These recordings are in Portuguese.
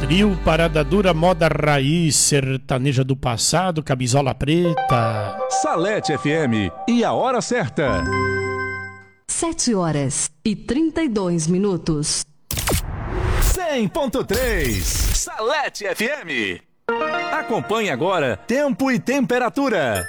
Trio Parada Dura, moda raiz, sertaneja do passado, camisola preta. Salete FM e a hora certa. 7h32. 100.3 Salete FM. Acompanhe agora tempo e temperatura.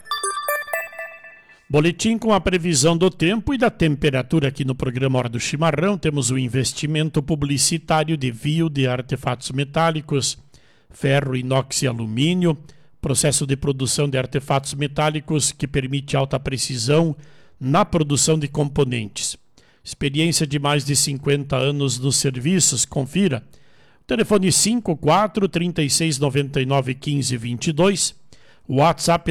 Boletim com a previsão do tempo e da temperatura aqui no programa Hora do Chimarrão. Temos o investimento publicitário de Vio de artefatos metálicos, ferro, inox e alumínio, processo de produção de artefatos metálicos que permite alta precisão na produção de componentes. Experiência de mais de 50 anos nos serviços, confira. Telefone 54 36 99 15 22. WhatsApp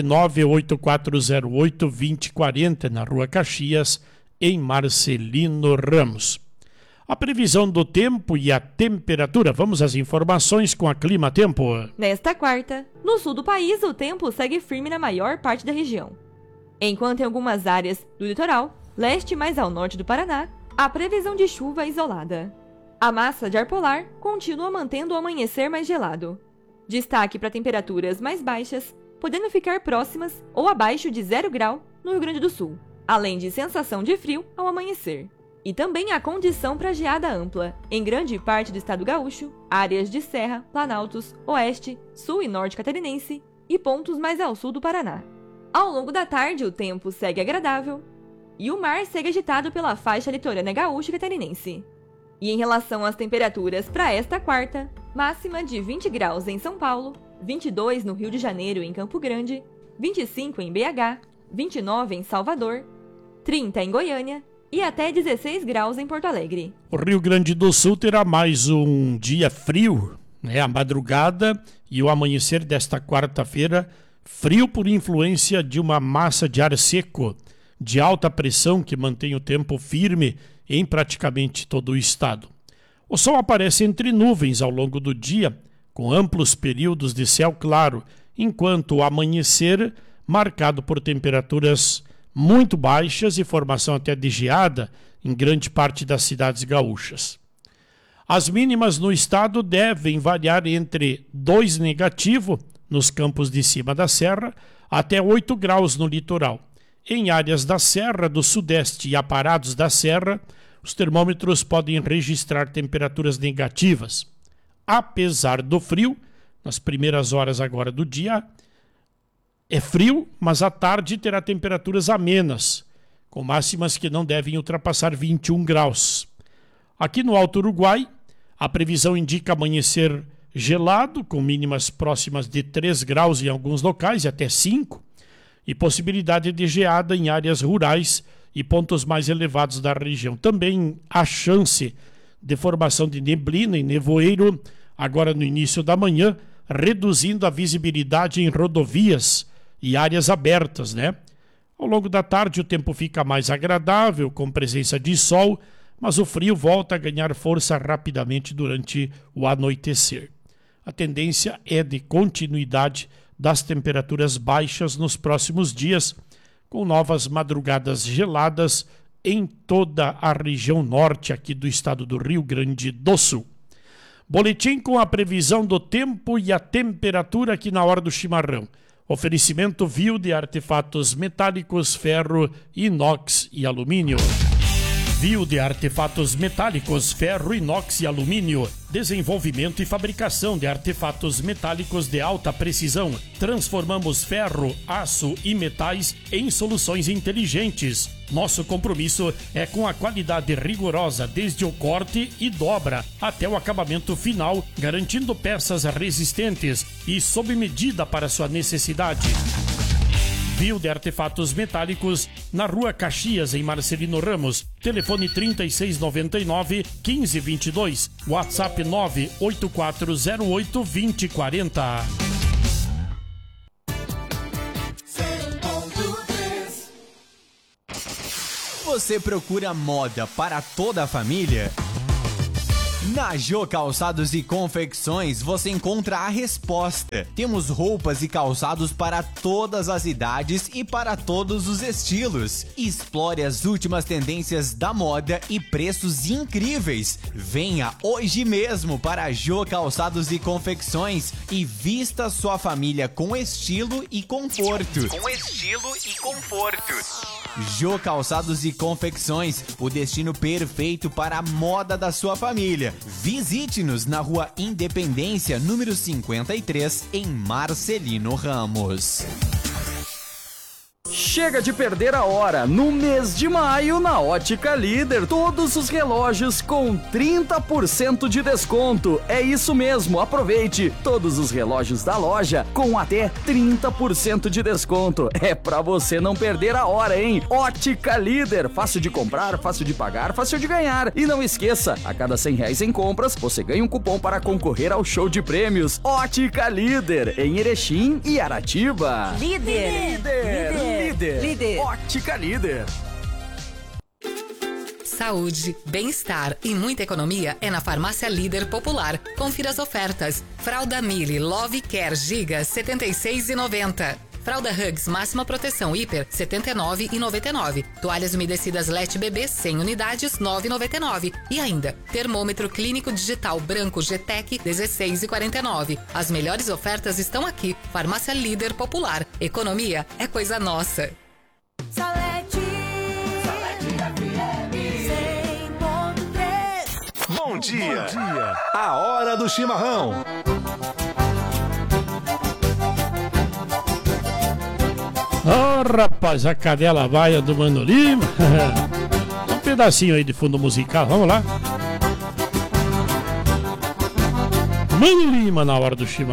98408 2040, na Rua Caxias, em Marcelino Ramos. A previsão do tempo e a temperatura. Vamos às informações com a Clima Tempo. Nesta quarta, no sul do país, o tempo segue firme na maior parte da região. Enquanto em algumas áreas do litoral, leste e mais ao norte do Paraná, há previsão de chuva isolada. A massa de ar polar continua mantendo o amanhecer mais gelado. Destaque para temperaturas mais baixas, podendo ficar próximas ou abaixo de 0 grau no Rio Grande do Sul, além de sensação de frio ao amanhecer. E também a condição para geada ampla, em grande parte do estado gaúcho, áreas de serra, planaltos, oeste, sul e norte catarinense e pontos mais ao sul do Paraná. Ao longo da tarde, o tempo segue agradável e o mar segue agitado pela faixa litorânea gaúcha e catarinense. E em relação às temperaturas para esta quarta, máxima de 20 graus em São Paulo, 22 no Rio de Janeiro e em Campo Grande, 25 em BH, 29 em Salvador, 30 em Goiânia e até 16 graus em Porto Alegre. O Rio Grande do Sul terá mais um dia frio, A madrugada e o amanhecer desta quarta-feira, frio por influência de uma massa de ar seco, de alta pressão que mantém o tempo firme em praticamente todo o estado. O sol aparece entre nuvens ao longo do dia, com amplos períodos de céu claro, enquanto o amanhecer marcado por temperaturas muito baixas e formação até de geada em grande parte das cidades gaúchas. As mínimas no estado devem variar entre 2 negativo nos campos de cima da serra até 8 graus no litoral. Em áreas da serra, do sudeste e aparados da serra, os termômetros podem registrar temperaturas negativas. Apesar do frio, nas primeiras horas agora do dia, é frio, mas à tarde terá temperaturas amenas, com máximas que não devem ultrapassar 21 graus. Aqui no Alto Uruguai, a previsão indica amanhecer gelado, com mínimas próximas de 3 graus em alguns locais e até 5, e possibilidade de geada em áreas rurais e pontos mais elevados da região. Também há chance de formação de neblina e nevoeiro agora no início da manhã, reduzindo a visibilidade em rodovias e áreas abertas, Ao longo da tarde o tempo fica mais agradável, com presença de sol, mas o frio volta a ganhar força rapidamente durante o anoitecer. A tendência é de continuidade das temperaturas baixas nos próximos dias, com novas madrugadas geladas em toda a região norte aqui do estado do Rio Grande do Sul. Boletim com a previsão do tempo e a temperatura aqui na Hora do Chimarrão. Oferecimento Vio de artefatos metálicos, ferro, inox e alumínio. Vio de artefatos metálicos, ferro, inox e alumínio. Desenvolvimento e fabricação de artefatos metálicos de alta precisão. Transformamos ferro, aço e metais em soluções inteligentes. Nosso compromisso é com a qualidade rigorosa, desde o corte e dobra até o acabamento final, garantindo peças resistentes e sob medida para sua necessidade. Vio de artefatos metálicos na Rua Caxias, em Marcelino Ramos. Telefone 3699-1522. WhatsApp 98408-2040. Você procura moda para toda a família? Na Jô Calçados e Confecções você encontra a resposta. Temos roupas e calçados para todas as idades e para todos os estilos. Explore as últimas tendências da moda e preços incríveis. Venha hoje mesmo para a Jô Calçados e Confecções e vista sua família com estilo e conforto. Jô Calçados e Confecções, o destino perfeito para a moda da sua família. Visite-nos na Rua Independência, número 53, em Marcelino Ramos. Chega de perder a hora. No mês de maio, na Ótica Líder, todos os relógios com 30% de desconto. É isso mesmo, aproveite. Todos os relógios da loja com até 30% de desconto. É pra você não perder a hora, hein? Ótica Líder, fácil de comprar, fácil de pagar, fácil de ganhar. E não esqueça, a cada R$100 em compras, você ganha um cupom para concorrer ao show de prêmios. Ótica Líder, em Erechim e Aratiba. Líder. Ótica Líder. Saúde, bem-estar e muita economia é na Farmácia Líder Popular. Confira as ofertas. Fralda Mili Love Care Giga, R$ 76,90. Fralda Hugs Máxima Proteção Hiper, R$ 79,99. Toalhas umedecidas Let Bebê 100 unidades, R$ 9,99. E ainda, termômetro clínico digital branco GTEC, R$ 16,49. As melhores ofertas estão aqui. Farmácia Líder Popular. Economia é coisa nossa. Salete FM 100.3. Bom dia. A hora do chimarrão. Rapaz, a cadela vaia do Mano Lima. Um pedacinho aí de fundo musical, vamos lá. Mano Lima na hora do chimarrão.